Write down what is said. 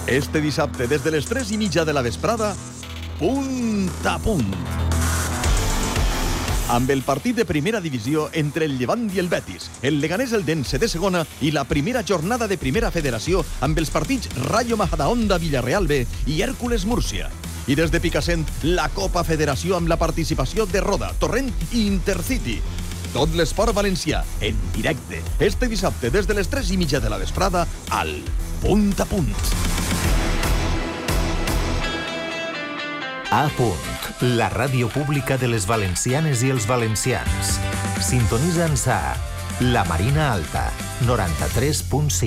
Este dissabte, des de les 3:30 de la vesprada, Punt a Punt. Amb el partit de primera divisió entre el Llevant i el Betis, el Leganés Eldense de segona i la primera jornada de primera federació amb els partits Rayo Majadahonda Villarreal B i Hèrcules Múrcia. I des de Picassent, la Copa Federació amb la participació de Roda, Torrent i Intercity. Tot l'esport valencià, en directe, este dissabte des de les 3:30 de la vesprada al Punt a Punt. A Punt, la ràdio pública de les valencianes i els valencians. Sintonitza'ns a La Marina Alta, 93.5.